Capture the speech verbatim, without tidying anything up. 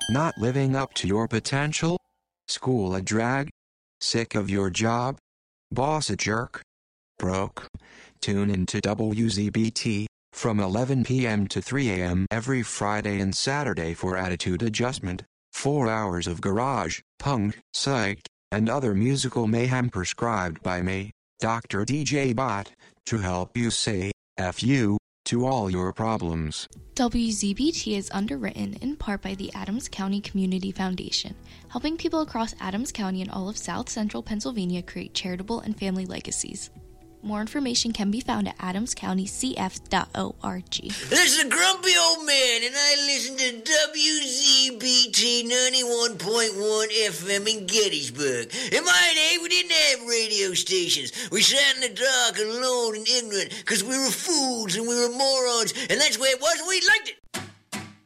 Not living up to your potential? School a drag? Sick of your job? Boss a jerk? Broke? Tune into W Z B T from eleven p.m. to three a.m. every Friday and Saturday for Attitude Adjustment. Four hours of garage, punk, psych, and other musical mayhem prescribed by me, Doctor D J Bot, to help you say F you to all your problems. W Z B T is underwritten in part by the Adams County Community Foundation, helping people across Adams County and all of South Central Pennsylvania create charitable and family legacies. More information can be found at adams county c f dot org. This is a grumpy old man, and I listen to W Z B T ninety-one point one F M in Gettysburg. In my day, we didn't have radio stations. We sat in the dark, alone and ignorant, because we were fools and we were morons, and that's the way it was, and we liked it.